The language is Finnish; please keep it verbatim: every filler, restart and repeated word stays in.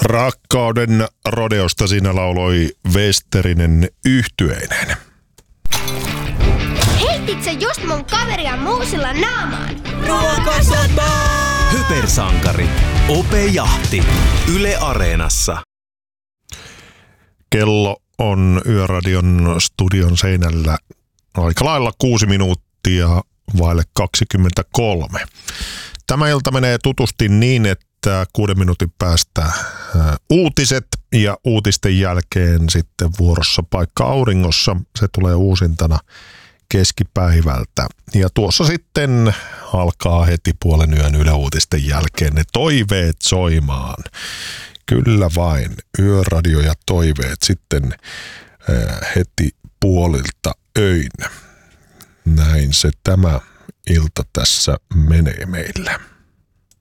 Rakkauden rodeosta siinä lauloi Westerinen yhtyeineen. Heitit sä just mun kaveria muusilla naamaan? Ruokasota! Hypersankari. Ope Jahti. Yle Areenassa. Kello on Yöradion studion seinällä aika lailla kuusi minuuttia vaille kaksikymmentäkolme. Tämä ilta menee tutusti niin, että kuuden minuutin päästä uutiset ja uutisten jälkeen sitten vuorossa Paikka auringossa. Se tulee uusintana keskipäivältä. Ja tuossa sitten alkaa heti puolen yön Yle Uutisten jälkeen ne toiveet soimaan. Kyllä vain, Yöradio ja toiveet sitten heti puolilta öin. Näin se tämä ilta tässä menee meillä.